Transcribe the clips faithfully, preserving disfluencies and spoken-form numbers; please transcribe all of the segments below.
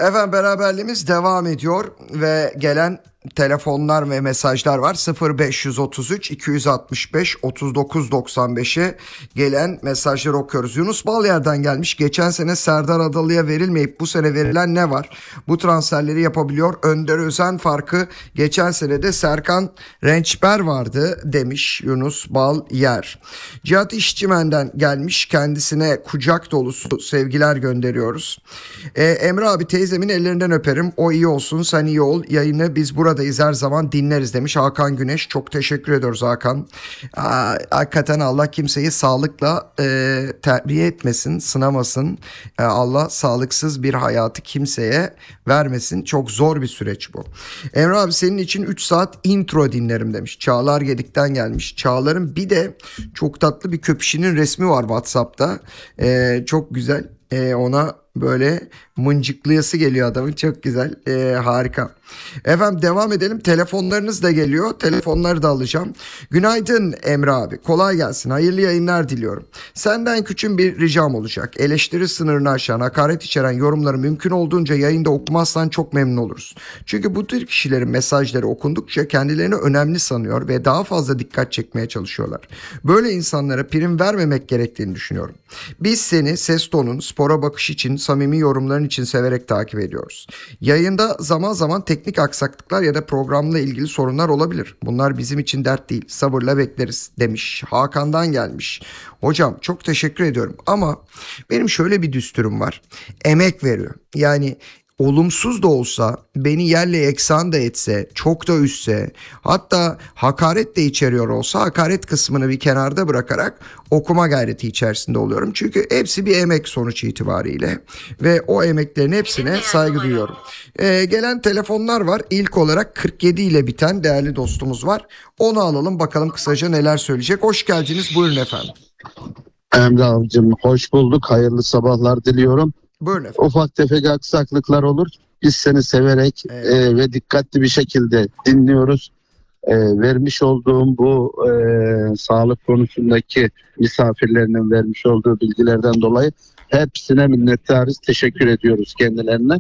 Efendim beraberliğimiz devam ediyor ve gelen telefonlar ve mesajlar var. sıfır beş otuz üç iki altı beş otuz dokuz doksan beşe gelen mesajları okuyoruz. Yunus Balyer'den gelmiş. Geçen sene Serdar Adalı'ya verilmeyip bu sene verilen ne var? Bu transferleri yapabiliyor. Önder Özen farkı geçen sene de Serkan Rençber vardı demiş Yunus Balyer. Cihat İşçimen'den gelmiş. Kendisine kucak dolusu sevgiler gönderiyoruz. Ee, Emre abi teyzemin ellerinden öperim. O iyi olsun, sen iyi ol. Yayını biz buradayız, her zaman dinleriz demiş Hakan Güneş. Çok teşekkür ediyoruz Hakan. Aa, hakikaten Allah kimseyi sağlıkla e, terbiye etmesin, sınamasın. E, Allah sağlıksız bir hayatı kimseye vermesin. Çok zor bir süreç bu. Emre abi senin için üç saat intro dinlerim demiş. Çağlar Gedik'ten gelmiş. Çağlar'ın bir de çok tatlı bir köpüşünün resmi var WhatsApp'ta. E, çok güzel. E, ona böyle mıncıklayası geliyor adamın. Çok güzel. Ee, harika. Efendim devam edelim. Telefonlarınız da geliyor. Telefonları da alacağım. Günaydın Emre abi. Kolay gelsin. Hayırlı yayınlar diliyorum. Senden küçük bir ricam olacak. Eleştiri sınırını aşan, hakaret içeren yorumları mümkün olduğunca yayında okumazsan çok memnun oluruz. Çünkü bu tür kişilerin mesajları okundukça kendilerini önemli sanıyor ve daha fazla dikkat çekmeye çalışıyorlar. Böyle insanlara prim vermemek gerektiğini düşünüyorum. Biz seni ses tonun, spora bakış için, samimi yorumların için severek takip ediyoruz. Yayında zaman zaman teknik aksaklıklar ya da programla ilgili sorunlar olabilir. Bunlar bizim için dert değil. Sabırla bekleriz demiş. Hakan'dan gelmiş. Hocam çok teşekkür ediyorum ama benim şöyle bir düsturum var. Emek veriyor. Yani olumsuz da olsa, beni yerle eksan da etse, çok da üstse, hatta hakaret de içeriyor olsa hakaret kısmını bir kenarda bırakarak okuma gayreti içerisinde oluyorum. Çünkü hepsi bir emek sonuç itibariyle ve o emeklerin hepsine saygı duyuyorum. Ee, gelen telefonlar var. İlk olarak kırk yedi ile biten değerli dostumuz var. Onu alalım bakalım kısaca neler söyleyecek. Hoş geldiniz, buyurun efendim. Emre abicim hoş bulduk. Hayırlı sabahlar diliyorum. Buyurun efendim. Ufak tefek aksaklıklar olur. Biz seni severek Evet. e, ve dikkatli bir şekilde dinliyoruz. E, vermiş olduğum bu e, sağlık konusundaki misafirlerinin vermiş olduğu bilgilerden dolayı hepsine minnettarız. Teşekkür ediyoruz kendilerine.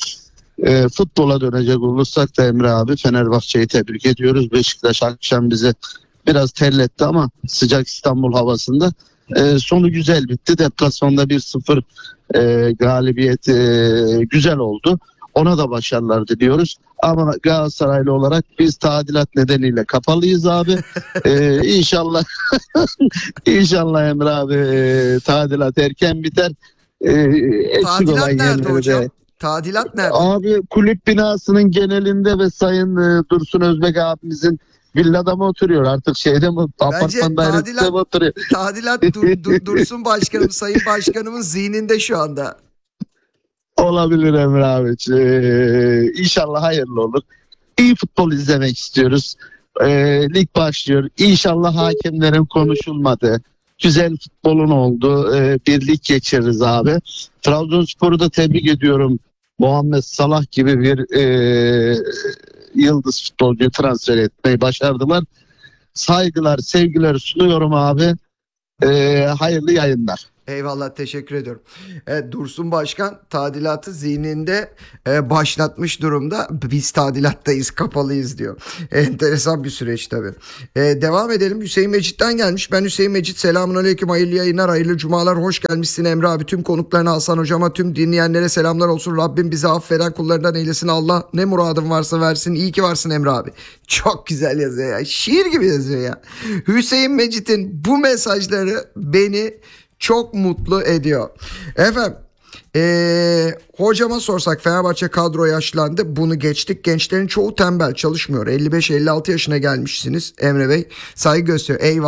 E, futbola dönecek olursak da Emre abi Fenerbahçe'yi tebrik ediyoruz. Beşiktaş akşam bizi biraz terletti ama sıcak İstanbul havasında e, sonu güzel bitti. Deplasmanda bir sıfır e, galibiyet e, güzel oldu. Ona da başarılar diliyoruz. Ama Galatasaraylı olarak biz tadilat nedeniyle kapalıyız abi. ee, inşallah inşallah Emre abi e, tadilat erken biter. Ee, eksik Tadilat olan nerede yerlerde. hocam? Tadilat nerede? Abi kulüp binasının genelinde ve Sayın e, Dursun Özbek abimizin villada mı oturuyor artık şeyde mi apartman dairesinde mi oturuyor? Tadilat dur, dur, Dursun Başkanım, Sayın Başkanımın zihninde şu anda. Olabilir Emre abi. Ee, İnşallah hayırlı olur. İyi futbol izlemek istiyoruz. Ee, lig başlıyor. İnşallah hakemlerin konuşulmadığı, güzel futbolun olduğu e, bir lig geçiririz abi. Trabzonspor'u da tebrik ediyorum. Muhammed Salah gibi bir e, yıldız futbolcu transfer etmeyi başardılar. Saygılar, sevgiler sunuyorum abi. E, hayırlı yayınlar. Eyvallah, teşekkür ediyorum. Evet, Dursun Başkan tadilatı zihninde e, başlatmış durumda. Biz tadilattayız, kapalıyız diyor. Enteresan bir süreç tabii. E, devam edelim. Hüseyin Mecit'ten gelmiş. Ben Hüseyin Mecit. Selamünaleyküm. Hayırlı yayınlar, hayırlı cumalar. Hoş gelmişsin Emre abi. Tüm konuklarına, Hasan hocama, tüm dinleyenlere selamlar olsun. Rabbim bizi affeden kullarından eylesin. Allah ne muradın varsa versin. İyi ki varsın Emre abi. Çok güzel yazıyor ya. Şiir gibi yazıyor ya. Hüseyin Mecit'in bu mesajları beni çok mutlu ediyor. Efendim ee, hocama sorsak Fenerbahçe kadro yaşlandı. Bunu geçtik. Gençlerin çoğu tembel, çalışmıyor. elli beş elli altı yaşına gelmişsiniz Emre Bey. Saygı gösteriyor. Eyvallah.